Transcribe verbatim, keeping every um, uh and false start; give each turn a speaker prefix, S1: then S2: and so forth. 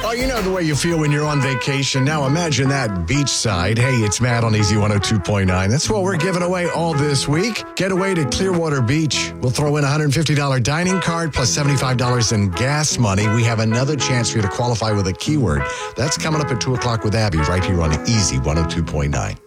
S1: Oh, you know the way you feel when you're on vacation. Now imagine that beachside. Hey, it's Matt on Easy one oh two point nine. That's what we're giving away all this week. Get away to Clearwater Beach. We'll throw in a one hundred fifty dollars dining card plus seventy-five dollars in gas money. We have another chance for you to qualify with a keyword. That's coming up at two o'clock with Abby right here on Easy one oh two point nine.